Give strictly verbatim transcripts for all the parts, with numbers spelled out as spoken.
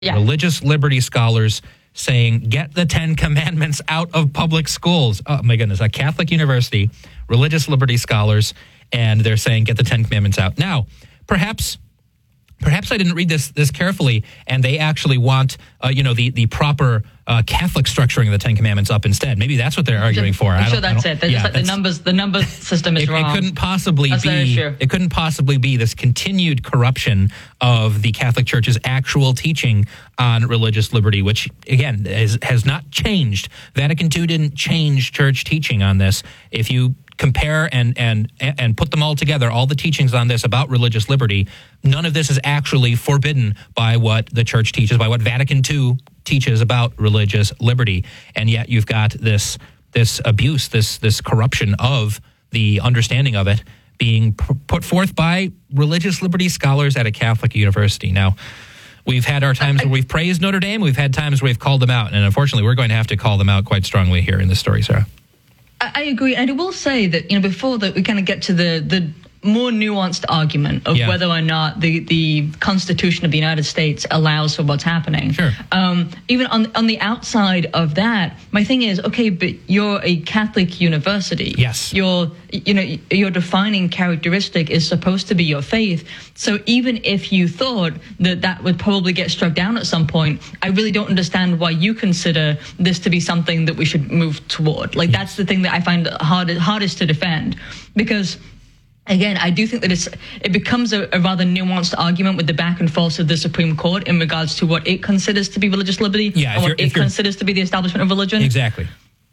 Yeah. Religious liberty scholars saying, get the Ten Commandments out of public schools. Oh, my goodness. A Catholic university, religious liberty scholars, and they're saying, get the Ten Commandments out. Now, perhaps... Perhaps I didn't read this this carefully, and they actually want, uh, you know, the the proper uh, Catholic structuring of the Ten Commandments up instead. Maybe that's what they're arguing for. I'm I sure that's it. They're yeah, just like the numbers. The number system is it, wrong. It couldn't possibly that's be. It couldn't possibly be this continued corruption of the Catholic Church's actual teaching on religious liberty, which again is, has not changed. Vatican Two didn't change church teaching on this. If you compare and and and put them all together, all the teachings on this about religious liberty, none of this is actually forbidden by what the church teaches, by what Vatican Two teaches about religious liberty. And yet you've got this this abuse, this this corruption of the understanding of it being p- put forth by religious liberty scholars at a Catholic university. Now, we've had our times where we've praised Notre Dame. We've had times where we've called them out. And unfortunately, we're going to have to call them out quite strongly here in this story, Sarah. I agree, and I will say that, you know, before that we kind of get to the the more nuanced argument of yeah. whether or not the, the Constitution of the United States allows for what's happening. Sure. Um, even on on the outside of that, my thing is, okay, but you're a Catholic university. Yes. Your you know your defining characteristic is supposed to be your faith. So even if you thought that that would probably get struck down at some point, I really don't understand why you consider this to be something that we should move toward. Like, that's the thing that I find hard, hardest to defend, because again, I do think that it's it becomes a, a rather nuanced argument with the back and forth of the Supreme Court in regards to what it considers to be religious liberty yeah, and what it considers to be the establishment of religion. Exactly.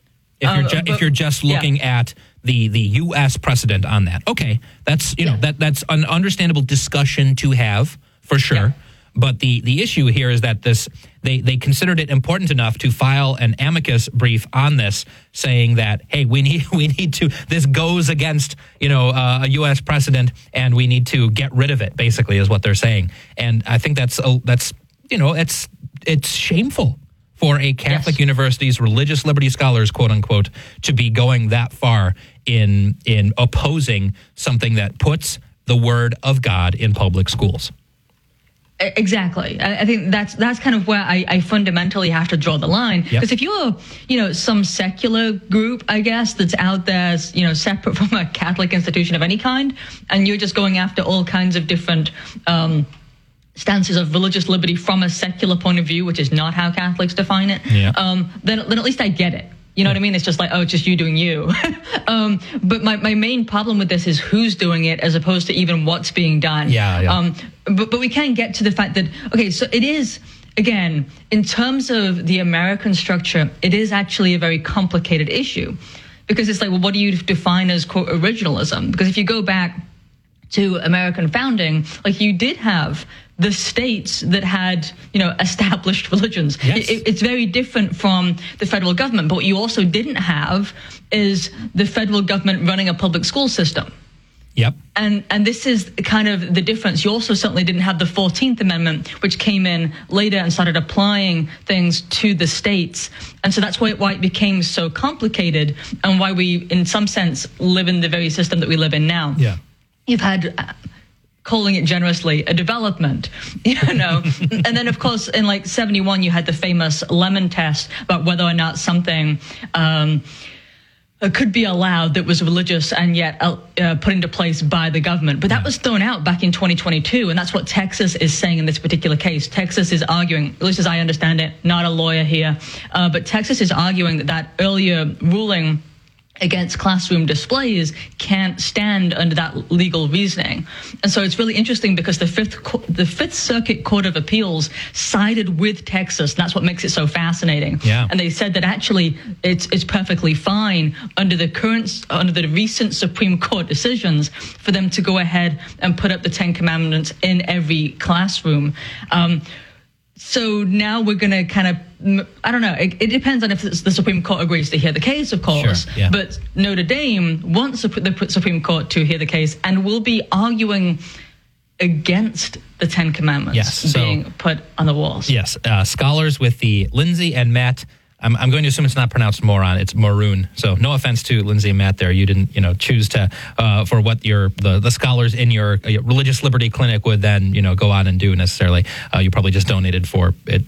If you're, ju- uh, but, if you're just looking yeah. at the, the U S precedent on that, okay, that's you know yeah. that that's an understandable discussion to have for sure. Yeah. But the, the issue here is that this they, they considered it important enough to file an amicus brief on this, saying that, hey, we need we need to this goes against you know uh, a U S precedent, and we need to get rid of it. Basically, is what they're saying, and I think that's uh, that's you know it's it's shameful for a Catholic yes. university's religious liberty scholars, quote unquote, to be going that far in in opposing something that puts the word of God in public schools. Exactly. I think that's that's kind of where I, I fundamentally have to draw the line. Because yep. if you're, you know, some secular group, I guess, that's out there, you know, separate from a Catholic institution of any kind, and you're just going after all kinds of different um, stances of religious liberty from a secular point of view, which is not how Catholics define it, yeah. um, then, then at least I get it. You know what I mean? It's just like, oh, it's just you doing you. um, but my, my main problem with this is who's doing it as opposed to even what's being done. Yeah, yeah. Um, but, but we can get to the fact that, okay, so it is, again, in terms of the American structure, it is actually a very complicated issue. Because it's like, well, what do you define as, quote, originalism? Because if you go back to American founding, like, you did have the states that had, you know, established religions. Yes. It, it's very different from the federal government. But what you also didn't have is the federal government running a public school system. Yep. And and this is kind of the difference. You also certainly didn't have the fourteenth Amendment, which came in later and started applying things to the states. And so that's why, why it became so complicated, and why we, in some sense, live in the very system that we live in now. Yeah. You've had, uh, calling it generously, a development, you know. And then, of course, in like seventy-one, you had the famous Lemon test about whether or not something um, could be allowed that was religious and yet uh, put into place by the government. But that was thrown out back in twenty twenty-two, and that's what Texas is saying in this particular case. Texas is arguing, at least as I understand it, not a lawyer here, uh, but Texas is arguing that that earlier ruling against classroom displays can't stand under that legal reasoning. And so it's really interesting because the Fifth the Fifth Circuit Court of Appeals sided with Texas. And that's what makes it so fascinating. Yeah. And they said that actually it's it's perfectly fine under the current under the recent Supreme Court decisions for them to go ahead and put up the Ten Commandments in every classroom. Um, So now we're going to kind of, I don't know, it, it depends on if the Supreme Court agrees to hear the case, of course. Sure, yeah. But Notre Dame wants the Supreme Court to hear the case and will be arguing against the Ten Commandments yes, so, being put on the walls. Yes, uh, scholars with the Lindsay and Matt I'm, I'm going to assume it's not pronounced moron. It's maroon. So no offense to Lindsay and Matt there. You didn't, you know, choose to uh, for what your the, the scholars in your uh, religious liberty clinic would then, you know, go on and do necessarily. Uh, you probably just donated for it